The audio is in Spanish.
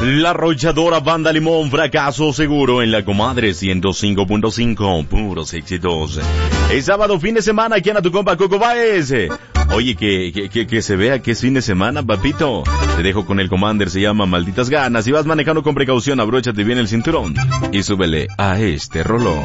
La arrolladora Banda Limón, fracaso seguro en la Comadre 105.5, puros éxitos. Es sábado, fin de semana, aquí en tu compa Coco Baez. Oye, que se vea que es fin de semana, papito. Te dejo con el Commander, se llama Malditas Ganas. Si vas manejando con precaución, abróchate bien el cinturón y súbele a este rolón.